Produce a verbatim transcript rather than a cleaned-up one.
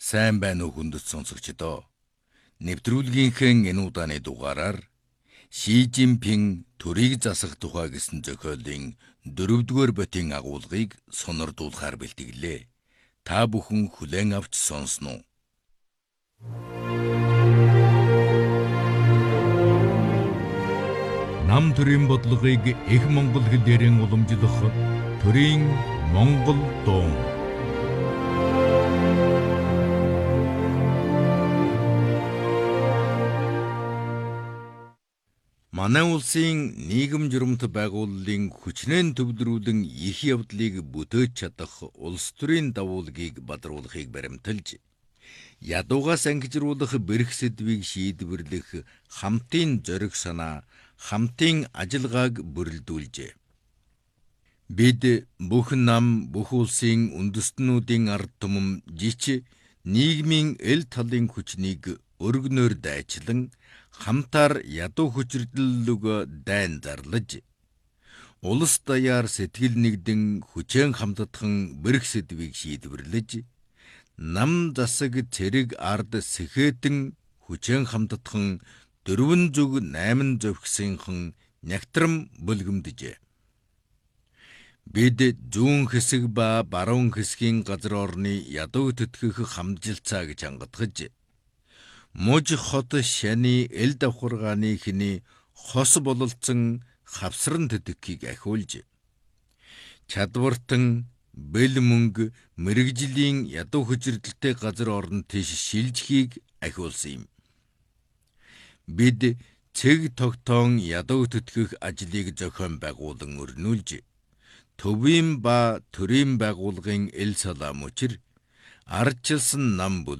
Сайн байна уу хүндэт сонсогчдоо. Нэвтрүүлгийнхээ энэ удааны дугаараар Ши Жинпин төрийг засах тухай гэсэн зохиолын дөрөвдүгээр ботын агуулгыг сонирдуулахаар бэлтгэлээ. Та бүхэн хүлээн авч сонсноо. Нам төрийн бодлогыг их монгол хэлээр уламжлах төрийн монгол дуу. Манай улсын нийгэм журамт байгууллагын хүчнэн төвлөрүүлэн их явдлыг бүтээж чадах улс төрийн давуулгийг бадруулахыг баримталж, ядуугаас ангижруулах бэрх сэдвийг шийдвэрлэх хамтын зориг санаа, хамтын ажиллагааг бүрэлдүүлжээ. Бид бүх нам, бүх улсын үндэстнүүдийн ард түмэн жич нийгмийн эл талын хүчнийг өргөнөөр дайчлан хамтаар ядуу хүчирдлүг дайн зарлаж, улс даяар сэтгэл нэгдэн хүчээр хамтдхан бэрх сэдвийг шийдвэрлэж, нам засаг цэрэг ард сэхэтэн хүчээр хамтдхан дөрвөн зүг найман зовхсынхан нягтрам бөлгөмдөжээ. Бид зүүн хэсэг ба баруун хэсгийн газар орны ядуу төтгөх хамжилцааг чангатгаж, муж хот шаны эл давхаргааны хиний хос бололцсон хавсран төтгөхийг ахиулж, чадвартан бэл мөнгө мэрэгжлийн ядуу хүчирдэлтэй газар орон тийш шилжихийг ахиулсан юм. Бид цэг тогтоон ядуу төтгөх ажлыг зохион байгуулан өрнүүлж, төвийн ба төрийн байгууллагын эл салаа мөчир ардчилсан нам